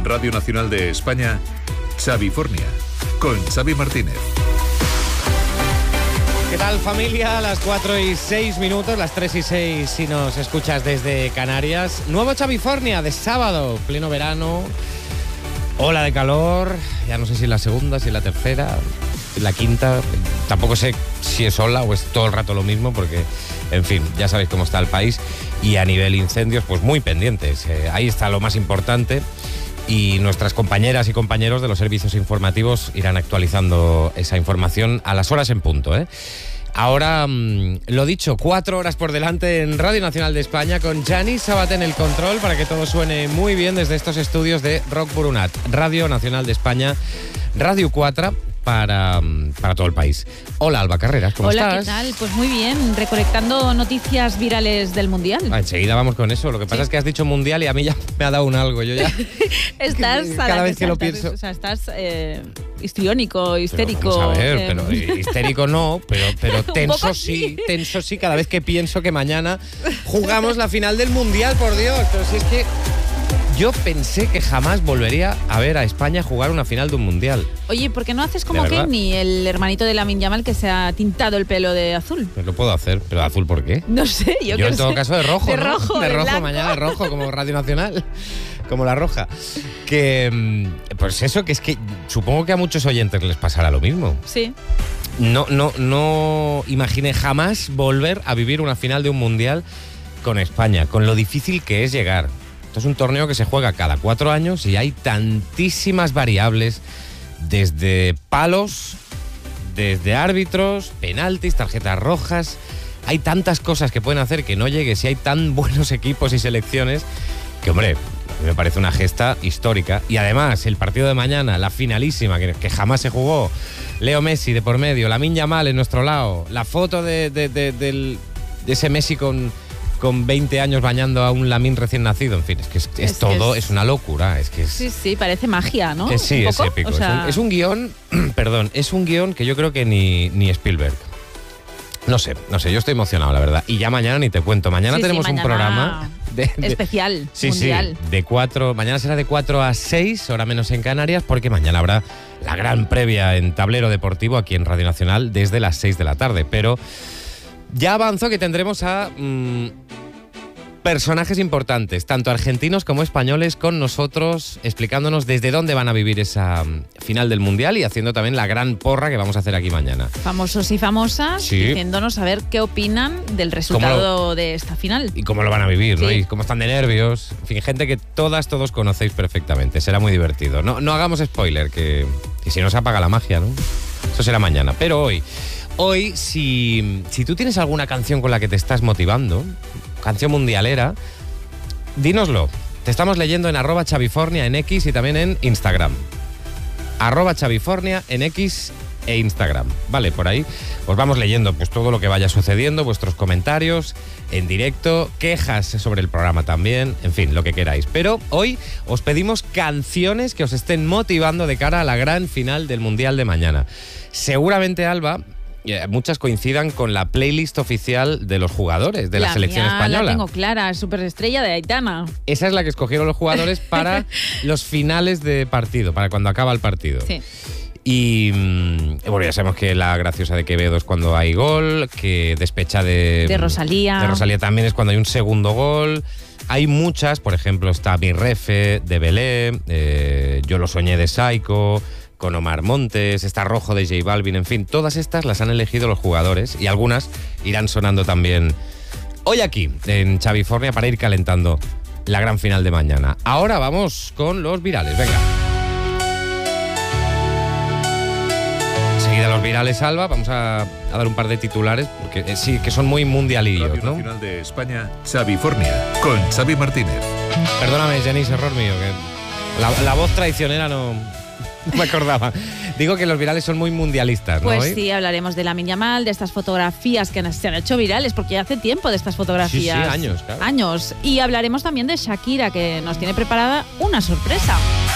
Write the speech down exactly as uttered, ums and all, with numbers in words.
Radio Nacional de España, Xavifornia, con Xavi Martínez. ¿Qué tal, familia? Las cuatro y seis minutos, las tres y seis si nos escuchas desde Canarias. Nuevo Xavifornia de sábado, pleno verano, ola de calor, ya no sé si es la segunda, si es la tercera, la quinta, tampoco sé si es ola o es todo el rato lo mismo porque, en fin, ya sabéis cómo está el país y a nivel incendios, pues muy pendientes. Eh, ahí está lo más importante. Y nuestras compañeras y compañeros de los servicios informativos irán actualizando esa información a las horas en punto, ¿eh? Ahora, mmm, lo dicho, cuatro horas por delante en Radio Nacional de España con Gianni Sabaté en el control para que todo suene muy bien desde estos estudios de Rock Burunat, Radio Nacional de España, Radio cuatro para, para todo el país. Hola, Alba Carreras, ¿cómo Hola, estás? ¿qué tal? Pues muy bien, recolectando noticias virales del Mundial. Ah, enseguida vamos con eso. Lo que pasa sí. es que has dicho Mundial y a mí ya me ha dado un algo. Yo ya... estás que, cada vez que, que lo saltas, pienso... O sea, estás eh, histriónico, histérico. Pero vamos a ver, eh... pero histérico no, pero, pero tenso sí, tenso sí cada vez que pienso que mañana jugamos la final del Mundial, por Dios. Pero si es que yo pensé que jamás volvería a ver a España jugar una final de un Mundial. Oye, ¿por qué no haces como Kenny, el hermanito de Lamine Yamal, que se ha tintado el pelo de azul? Pues lo puedo hacer, pero ¿de azul por qué? No sé, yo, yo que en todo sé. caso de rojo, de ¿no? rojo, de, de rojo, blanco. Mañana de rojo, como Radio Nacional, como La Roja. Que, pues eso, que es que supongo que a muchos oyentes les pasará lo mismo. Sí. No, no, no imaginé jamás volver a vivir una final de un Mundial con España, con lo difícil que es llegar. Esto es un torneo que se juega cada cuatro años y hay tantísimas variables, desde palos, desde árbitros, penaltis, tarjetas rojas. Hay tantas cosas que pueden hacer que no llegue si hay tan buenos equipos y selecciones que, hombre, a mí me parece una gesta histórica. Y además, el partido de mañana, la finalísima, que, que jamás se jugó, Leo Messi de por medio, Lamine Yamal en nuestro lado, la foto de, de, de, de, de ese Messi con... con veinte años bañando a un Lamine recién nacido, en fin, es que es, es, es todo, que es... es una locura, es que es... Sí, sí, parece magia, ¿no? Eh, sí, es épico, o sea... es, un, es un guión, perdón, es un guión que yo creo que ni, ni Spielberg. No sé, no sé, yo estoy emocionado, la verdad. Y ya mañana ni te cuento, mañana sí, tenemos sí, mañana un programa... De, de, especial, sí, mundial. Sí, de cuatro, mañana será de cuatro a seis, hora menos en Canarias, porque mañana habrá la gran previa en Tablero Deportivo aquí en Radio Nacional desde las seis de la tarde. Pero ya avanzo que tendremos a... Mmm, personajes importantes, tanto argentinos como españoles, con nosotros, explicándonos desde dónde van a vivir esa final del Mundial y haciendo también la gran porra que vamos a hacer aquí mañana. Famosos y famosas, sí. diciéndonos a ver qué opinan del resultado lo, de esta final. Y cómo lo van a vivir, sí. ¿no? Y cómo están de nervios. En fin, gente que todas, todos conocéis perfectamente. Será muy divertido. No, no hagamos spoiler, que, que si no se apaga la magia, ¿no? Eso será mañana. Pero hoy, hoy si, si tú tienes alguna canción con la que te estás motivando, canción mundialera, dínoslo. Te estamos leyendo en arroba Xavifornia en X y también en Instagram. Arroba Xavifornia en X e Instagram. Vale, por ahí os vamos leyendo pues todo lo que vaya sucediendo, vuestros comentarios en directo, quejas sobre el programa también, en fin, lo que queráis. Pero hoy os pedimos canciones que os estén motivando de cara a la gran final del Mundial de mañana. Seguramente, Alba, muchas coincidan con la playlist oficial de los jugadores de la, la selección mía española. La tengo clara, Superestrella de Aitana. Esa es la que escogieron los jugadores para los finales de partido, para cuando acaba el partido. Sí. Y bueno, ya sabemos que la graciosa de Quevedo es cuando hay gol, que Despecha de, de Rosalía. De Rosalía también es cuando hay un segundo gol. Hay muchas, por ejemplo, está Mi Refe de Belé, eh, Yo lo soñé de Saiko, con Omar Montes, está Rojo de J Balvin, en fin, todas estas las han elegido los jugadores y algunas irán sonando también hoy aquí en Xavifornia para ir calentando la gran final de mañana. Ahora vamos con los virales, venga. Enseguida los virales, Alba, vamos a, a dar un par de titulares porque eh, sí, que son muy mundialillos, Radio ¿no? Nacional de España, Xavifornia, con Xavi Martínez. Perdóname, Jenny, error mío, que la, la voz traicionera no... No me acordaba. Digo que los virales son muy mundialistas, ¿no? Pues hoy sí, hablaremos de Lamine Yamal, de estas fotografías que se han hecho virales, porque ya hace tiempo de estas fotografías. Sí, sí, años, claro. Años. Y hablaremos también de Shakira, que nos tiene preparada una sorpresa.